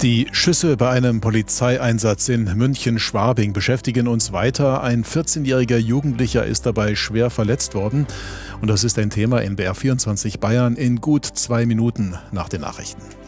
Die Schüsse bei einem Polizeieinsatz in München-Schwabing beschäftigen uns weiter. Ein 14-jähriger Jugendlicher ist dabei schwer verletzt worden. Und das ist ein Thema in BR24 Bayern in gut 2 Minuten nach den Nachrichten.